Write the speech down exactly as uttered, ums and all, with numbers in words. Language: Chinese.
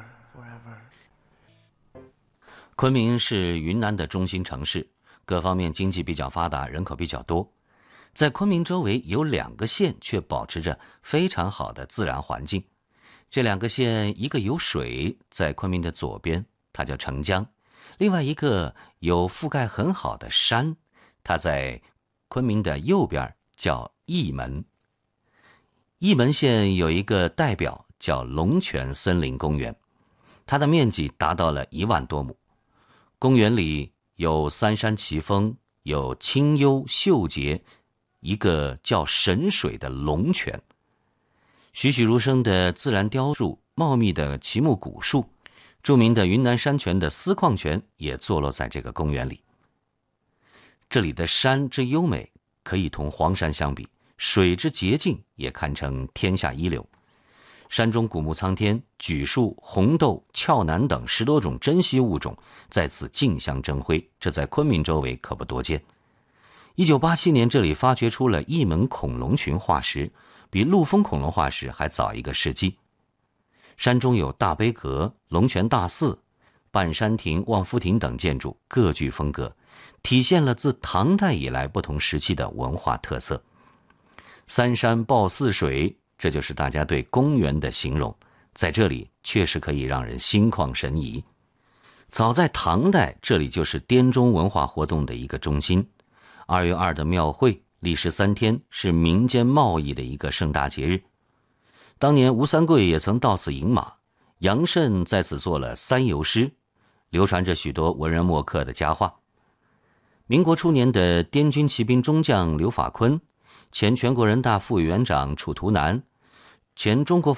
昆明是云南的中心城市，各方面经济比较发达，人口比较多。在昆明周围有两个县却保持着非常好的自然环境。这两个县，一个有水，在昆明的左边，它叫澄江；另外一个有覆盖很好的山，它在昆明的右边，叫义门。义门县有一个代表叫龙泉森林公园，它的面积达到了一万多亩。公园里有三山奇峰，有清幽秀洁，一个叫神水的龙泉，栩栩如生的自然雕塑，茂密的奇木古树，著名的云南山泉的丝矿泉也坐落在这个公园里。这里的山之优美，可以同黄山相比，水之洁净也堪称天下一流。山中古木苍天，榉树、红豆、俏楠等十多种珍稀物种在此竞相争辉，这在昆明周围可不多见。一九八七年，这里发掘出了一门恐龙群化石，比陆丰恐龙化石还早一个世纪。山中有大悲阁、龙泉大寺、半山亭、望夫亭等建筑，各具风格，体现了自唐代以来不同时期的文化特色。三山抱四水，这就是大家对公园的形容，在这里确实可以让人心旷神怡。早在唐代，这里就是滇中文化活动的一个中心。二月二的庙会历时三天，是民间贸易的一个盛大节日。当年吴三桂也曾到此饮马，杨慎在此做了三游诗，流传着许多文人墨客的佳话。民国初年的滇军骑兵中将刘法坤，前全国人大副委员长楚图南，前中国